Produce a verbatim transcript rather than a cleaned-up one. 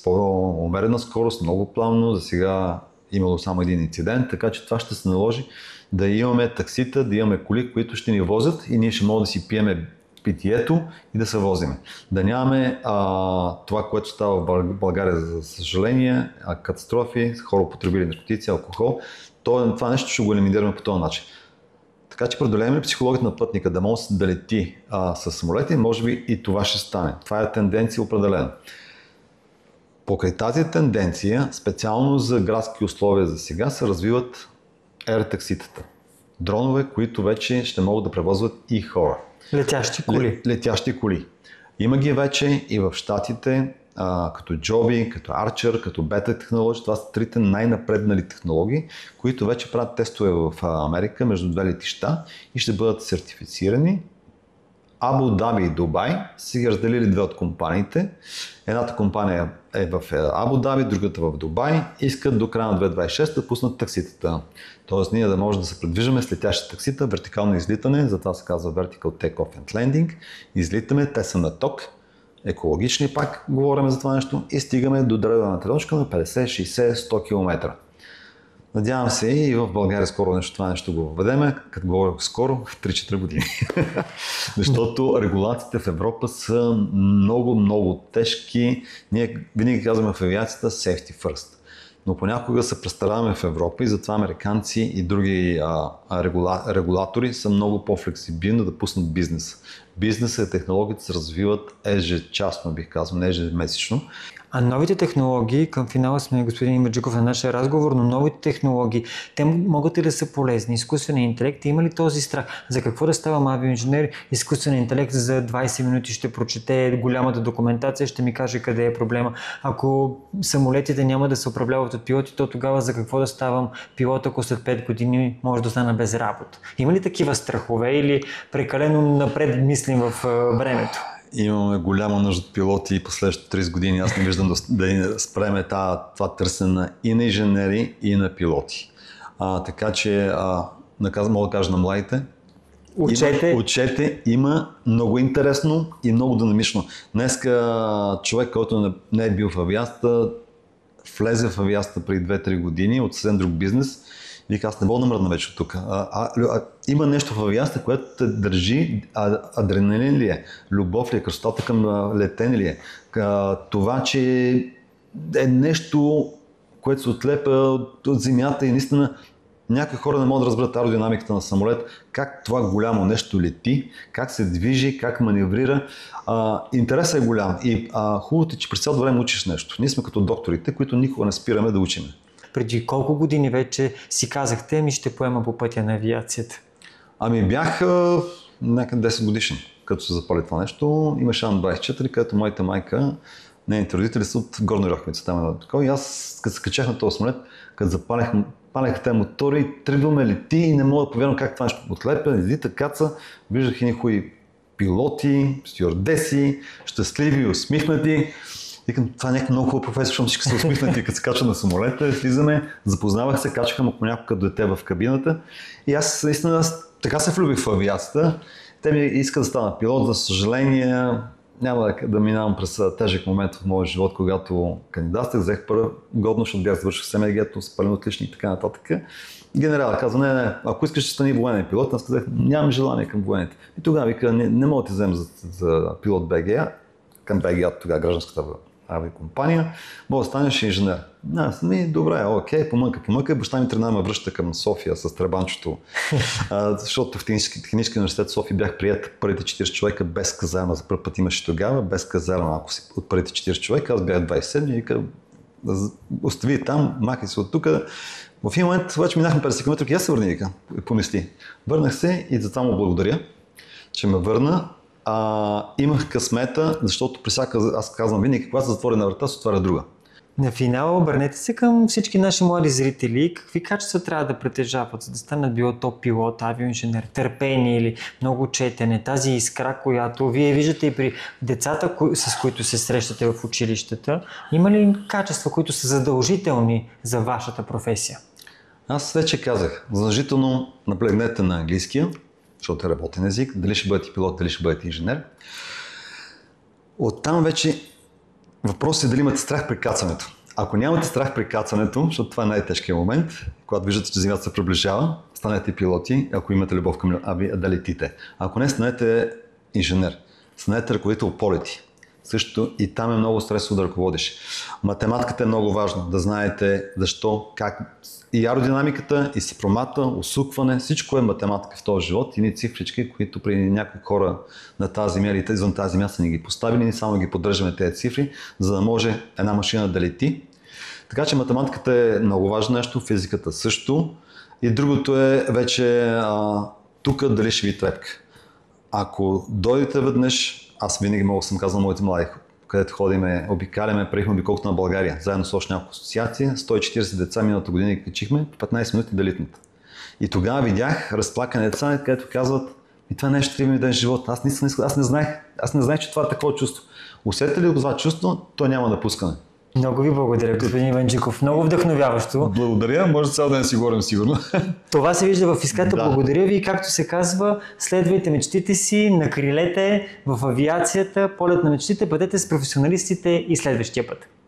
с по-умерена скорост, много плавно. За сега имало само един инцидент, така че това ще се наложи да имаме таксита, да имаме коли, които ще ни возят и ние ще можем да си пиеме питието и да се возиме. Да нямаме а, това, което става в България, за съжаление, катастрофи, хора потребили наркотици, алкохол. То, това нещо ще го елиминираме по този начин. Така че преодолеем ли психологията на пътника да може да лети а, с самолети, може би и това ще стане. Това е тенденция определена. Покрай тази тенденция, специално за градски условия за сега, се развиват ер-такситата. Дронове, които вече ще могат да превозват и хора. Летящи коли. Летящи коли. Има ги вече и в Щатите, а, като Joby, като Archer, като Beta Technology. Това са трите най-напреднали технологии, които вече правят тестове в Америка между две летища и ще бъдат сертифицирани. Абу Даби и Дубай са ги разделили две от компаниите. Едната компания е в Абу Даби, другата в Дубай. Искат до края на две хиляди двадесет и шеста да пуснат такситата. Тоест ние да можем да се придвижваме с летящи таксита, вертикално излитане, затова се казва Vertical Take-Off and Landing. Излитаме, те са на ток, екологични пак говорим за това нещо и стигаме до дадената точка на петдесет, шейсет, сто километра. Надявам се и в България скоро нещо, това нещо го въведеме, като говоря скоро, в три-четири години. Защото регулациите в Европа са много, много тежки. Ние винаги казваме в авиацията safety first. Но понякога се представляваме в Европа и затова американци и други а, регула, регулатори са много по-флексибилни да пуснат бизнес. Бизнесът и технологиите се развиват ежечасно, бих казал, не ежемесечно. А новите технологии, към финала сме, господин Имаджиков, на нашия разговор, но новите технологии, те могат ли да са полезни? Изкуственият интелект, има ли този страх? За какво да ставам авиоинженер? Изкуственият интелект за двадесет минути ще прочете голямата документация, ще ми каже къде е проблема. Ако самолетите няма да се управляват от пилоти, то тогава за какво да ставам пилот, ако след пет години може да остана без работа? Има ли такива страхове или прекалено напред мислим в времето? Имаме голяма нужда от пилоти и последващите тридесет години. Аз не виждам да, да спреме това търсене и на инженери, и на пилоти. А, така че, а, мога да кажа на младите, учете. Има, учете, има много интересно и много динамично. Днеска човек, който не е бил в авиацията, влезе в авиацията преди две-три години от съвсем друг бизнес. Вика, аз не мога да мръдна вече от тук. А, а, а, има нещо в авиацията, което те държи, а, адреналин ли е, любов ли е, красотата към летене ли е. А, това, че е нещо, което се отлепа от, от земята и наистина някои хора не могат да разберат аеродинамиката на самолет, как това голямо нещо лети, как се движи, как маневрира. А, интересът е голям и а, хубавото е, че през цялото време учиш нещо. Ние сме като докторите, които никога не спираме да учиме. Преди колко години вече си казахте, ми ще поема по пътя на авиацията? Ами бях а, някъде десет годишен, като се запали това нещо. Имаше Ан двадесет и четири, където моята майка, нейните родители са от Горна Оряховица. Там е такова. И аз, като се качах на този самолет, като запалях палеха тези мотори, тръгваме лети и не мога да повярвам как това нещо отлепя, излита, каца, виждах едни хубави пилоти, стюардеси, щастливи, усмихнати. Викам, това е някаква много хубава професия, защото всички са усмихнати, като се качва на самолета, слизаме, запознавах се, качаха му понякога дете в кабината и аз наистина така се влюбих в авиацията. Те ми искат да стана пилот, за съжаление няма да, да минавам през тежък момент в моя живот, когато кандидатствах, взех първа годно, защото бях завършил СМГ-то, спален отличник и така нататък. Генерал каза, не, не, ако искаш да стани военен пилот, аз казах, нямам желание към военните. И тогава вика, не, не мога да ти взема за, за пилот БГА, към БГА, тогава гражданската авиакомпания, мога да станеш инженер. Аз ми, добре, окей, помънка, помънка. Баща ми тръгна ме връща към София с требанчето, а, защото в технически, технически университет в София бях прият първите четиридесет човека без казарма. За първ път имаше тогава, без казарма, ако си от първите четиридесет човека, аз бях двадесет и седми и вика, остави там, махай се от тук. В един момент обаче минахме петдесет километра и аз се върни, вика, помисли. Върнах се и за това му благодаря, че ме върна. А, имах късмета, защото при всяка, аз казвам винаги, когато се затвори на врата, се отваря друга. На финала обърнете се към всички наши млади зрители. Какви качества трябва да притежават, за да станат било то пилот, авиоинженер, търпение или много четене, тази искра, която вие виждате и при децата, с които се срещате в училищата. Има ли качества, които са задължителни за вашата професия? Аз вече казах, задължително наблегнете на английския, защото е работен език, дали ще бъдете пилот, дали ще бъдете инженер. Оттам вече Въпросът е дали имате страх при кацането. Ако нямате страх при кацането, защото това е най-тежкият момент, когато виждате, че Земята се приближава, станете пилоти, ако имате любов към ави, да летите. Ако не, станете инженер, станете ръководител полети. Също и там е много стресово да ръководиш. Математиката е много важно, да знаете защо, как и аеродинамиката, и съпромата, усукване, всичко е математика в този живот и ни цифрички, които при някои хора на тази земя или извън тази земя са ни ги поставили, ние само ги поддържаме тези цифри, за да може една машина да лети. Така че математиката е много важно нещо, физиката също. И другото е вече а, тук дали ще ви трепка. Ако дойдете веднъж, аз винаги мога съм казал на моите млади, където ходиме, обикаляме, приехме обиколката на България, заедно с още няколко асоциации, сто и четирийсет деца миналата година ги качихме, петнайсет минути да литнат. И тогава видях разплакани деца, където казват, и това нещо трябва ми да е живот. Аз не, аз не знаех, аз не знаех, че това е такова чувство. Усетите ли го това чувство, то няма напускане. Много ви благодаря, господин Иванджиков. Много вдъхновяващо. Благодаря, може цял ден си говорим сигурно. Това се вижда в Искател. Да. Благодаря ви. Както се казва, следвайте мечтите си, накрилете в авиацията, полет на мечтите, бъдете с професионалистите и следващия път.